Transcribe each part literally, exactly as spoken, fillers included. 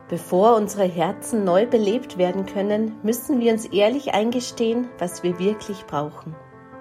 Bevor unsere Herzen neu belebt werden können, müssen wir uns ehrlich eingestehen, was wir wirklich brauchen.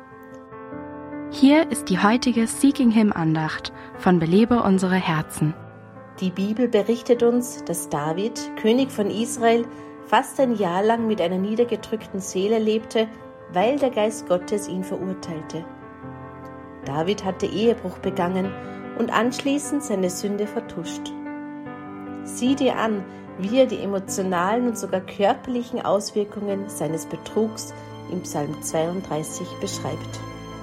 Hier ist die heutige Seeking Him Andacht von Belebe unsere Herzen. Die Bibel berichtet uns, dass David, König von Israel, fast ein Jahr lang mit einer niedergedrückten Seele lebte, weil der Geist Gottes ihn verurteilte. David hatte Ehebruch begangen und anschließend seine Sünde vertuscht. Sieh dir an, wie er die emotionalen und sogar körperlichen Auswirkungen seines Betrugs im Psalm zweiunddreißig beschreibt.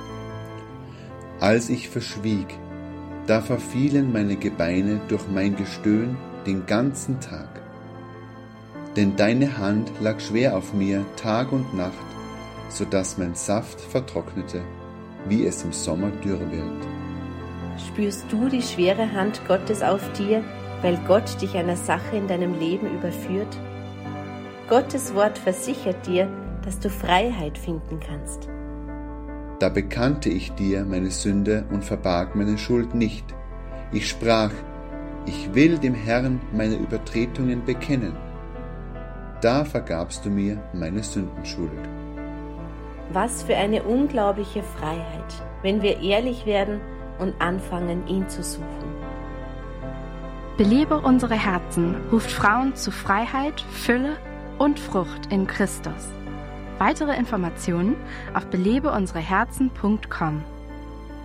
Als ich verschwieg, da verfielen meine Gebeine durch mein Gestöhn den ganzen Tag. Denn deine Hand lag schwer auf mir Tag und Nacht, so dass mein Saft vertrocknete, wie es im Sommer dürr wird. Spürst du die schwere Hand Gottes auf dir, weil Gott dich einer Sache in deinem Leben überführt? Gottes Wort versichert dir, dass du Freiheit finden kannst. Da bekannte ich dir meine Sünde und verbarg meine Schuld nicht. Ich sprach, ich will dem Herrn meine Übertretungen bekennen. Da vergabst du mir meine Sündenschuld. Was für eine unglaubliche Freiheit, wenn wir ehrlich werden und anfangen, ihn zu suchen. Belebe unsere Herzen ruft Frauen zu Freiheit, Fülle und Frucht in Christus. Weitere Informationen auf belebe unsere herzen punkt com.